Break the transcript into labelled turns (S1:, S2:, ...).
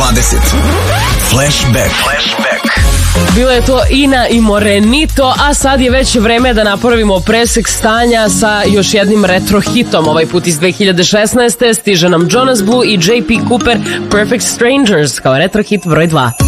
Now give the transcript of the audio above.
S1: Flashback.
S2: Bilo je to Ina i Morenito, a sad je već vreme da napravimo presek stanja sa još jednim retro hitom. Ovaj put iz 2016. stiže nam Jonas Blue i JP Cooper, Perfect Strangers kao retro hit broj 2.